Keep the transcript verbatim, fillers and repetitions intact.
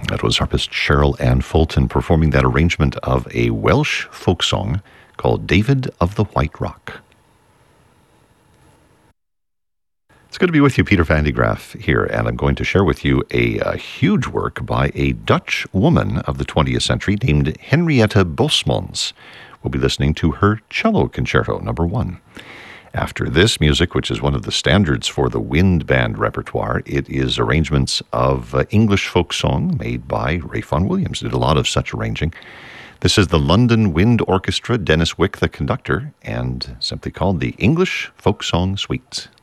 That was harpist Cheryl Ann Fulton performing that arrangement of a Welsh folk song called David of the White Rock. It's good to be with you, Peter Van de Graaff here, and I'm going to share with you a, a huge work by a Dutch woman of the twentieth century named Henrietta Bosmans. We'll be listening to her cello concerto number one. After this music, which is one of the standards for the wind band repertoire, it is arrangements of uh, English folk song made by Ray Vaughan Williams. Did a lot of such arranging. This is the London Wind Orchestra, Dennis Wick the conductor, and simply called the English Folk Song Suite.